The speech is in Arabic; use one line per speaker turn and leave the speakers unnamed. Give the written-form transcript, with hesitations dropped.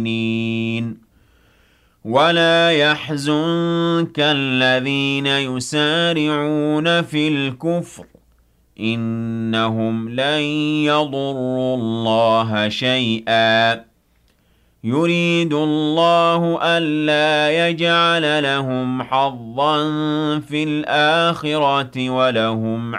ولا يحزنك الذين يسارعون في الكفر إنهم لن يضروا الله شيئا يريد الله ألا يجعل لهم حظا في الآخرة ولهم